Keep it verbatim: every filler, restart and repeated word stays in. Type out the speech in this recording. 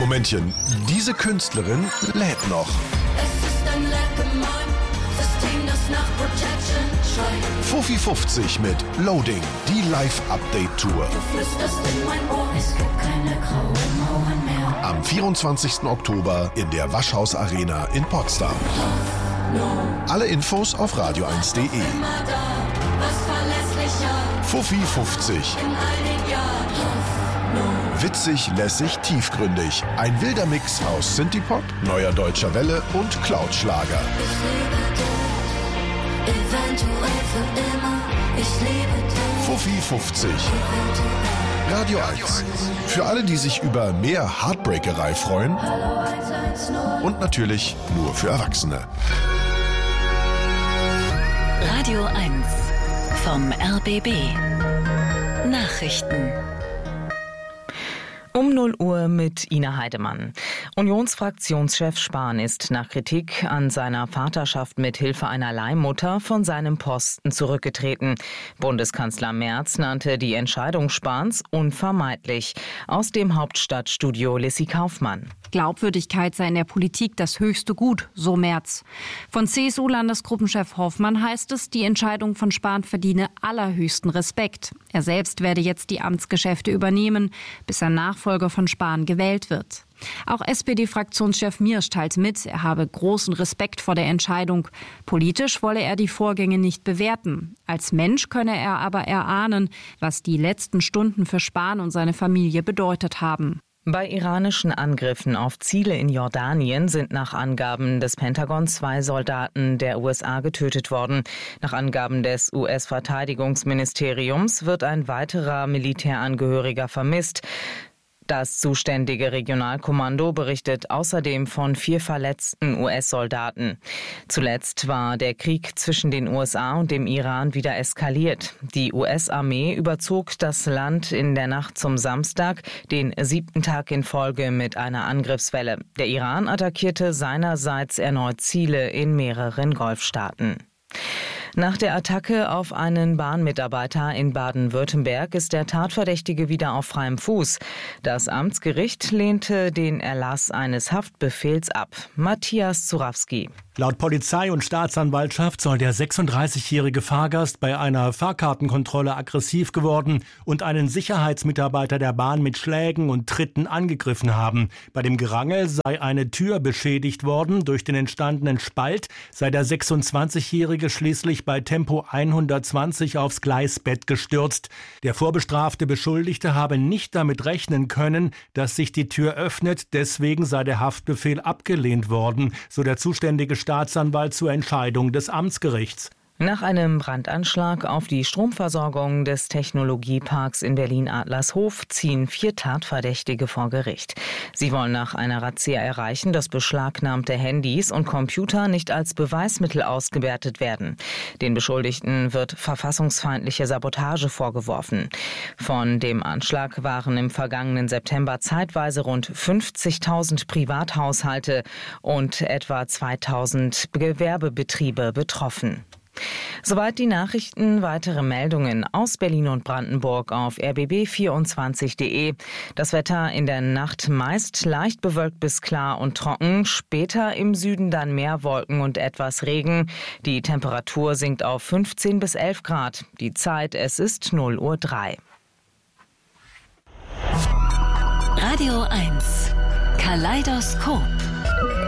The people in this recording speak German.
Momentchen, diese Künstlerin lädt noch. Es ist ein System, das nach Protection schreit. Fuffi fünfzig mit Loading, die Live-Update-Tour. Du flüsterst in mein Ohr, es gibt keine grauen Mauern mehr. Am vierundzwanzigsten Oktober in der Waschhaus Arena in Potsdam. Hoffnung. Alle Infos auf radio eins punkt de. Immer da, was verlässlicher. Fuffi fünfzig. In all den Jahren. Hoffnung. Witzig, lässig, tiefgründig. Ein wilder Mix aus Synthie-Pop, neuer deutscher Welle und Cloud-Schlager. Ich liebe dich, eventuell für immer. Ich liebe dich. Fuffi fünfzig. Eventuell. Radio eins. Für alle, die sich über mehr Heartbreakerei freuen. Hallo eins eins null. Und natürlich nur für Erwachsene. Radio eins vom R B B. Nachrichten. Um null Uhr mit Ina Heidemann. Unionsfraktionschef Spahn ist nach Kritik an seiner Vaterschaft mit Hilfe einer Leihmutter von seinem Posten zurückgetreten. Bundeskanzler Merz nannte die Entscheidung Spahns unvermeidlich. Aus dem Hauptstadtstudio Lissy Kaufmann. Glaubwürdigkeit sei in der Politik das höchste Gut, so Merz. Von C S U-Landesgruppenchef Hoffmann heißt es, die Entscheidung von Spahn verdiene allerhöchsten Respekt. Er selbst werde jetzt die Amtsgeschäfte übernehmen, bis ein Nachfolger von Spahn gewählt wird. Auch S P D-Fraktionschef Miersch teilt mit, er habe großen Respekt vor der Entscheidung. Politisch wolle er die Vorgänge nicht bewerten. Als Mensch könne er aber erahnen, was die letzten Stunden für Spahn und seine Familie bedeutet haben. Bei iranischen Angriffen auf Ziele in Jordanien sind nach Angaben des Pentagon zwei Soldaten der U S A getötet worden. Nach Angaben des U S-Verteidigungsministeriums wird ein weiterer Militärangehöriger vermisst. Das zuständige Regionalkommando berichtet außerdem von vier verletzten U S-Soldaten. Zuletzt war der Krieg zwischen den U S A und dem Iran wieder eskaliert. Die U S-Armee überzog das Land in der Nacht zum Samstag, den siebten Tag in Folge, mit einer Angriffswelle. Der Iran attackierte seinerseits erneut Ziele in mehreren Golfstaaten. Nach der Attacke auf einen Bahnmitarbeiter in Baden-Württemberg ist der Tatverdächtige wieder auf freiem Fuß. Das Amtsgericht lehnte den Erlass eines Haftbefehls ab. Matthias Zurawski. Laut Polizei und Staatsanwaltschaft soll der sechsunddreißigjährige Fahrgast bei einer Fahrkartenkontrolle aggressiv geworden und einen Sicherheitsmitarbeiter der Bahn mit Schlägen und Tritten angegriffen haben. Bei dem Gerangel sei eine Tür beschädigt worden. Durch den entstandenen Spalt sei der sechsundzwanzigjährige schließlich bei Tempo hundertzwanzig aufs Gleisbett gestürzt. Der vorbestrafte Beschuldigte habe nicht damit rechnen können, dass sich die Tür öffnet. Deswegen sei der Haftbefehl abgelehnt worden, so der zuständige Staatsanwalt zur Entscheidung des Amtsgerichts. Nach einem Brandanschlag auf die Stromversorgung des Technologieparks in Berlin-Adlershof ziehen vier Tatverdächtige vor Gericht. Sie wollen nach einer Razzia erreichen, dass beschlagnahmte Handys und Computer nicht als Beweismittel ausgewertet werden. Den Beschuldigten wird verfassungsfeindliche Sabotage vorgeworfen. Von dem Anschlag waren im vergangenen September zeitweise rund fünfzigtausend Privathaushalte und etwa zweitausend Gewerbebetriebe betroffen. Soweit die Nachrichten. Weitere Meldungen aus Berlin und Brandenburg auf r b b vierundzwanzig punkt de. Das Wetter in der Nacht meist leicht bewölkt bis klar und trocken. Später im Süden dann mehr Wolken und etwas Regen. Die Temperatur sinkt auf fünfzehn bis elf Grad. Die Zeit, es ist null Uhr drei. Radio eins. Kaleidoskop.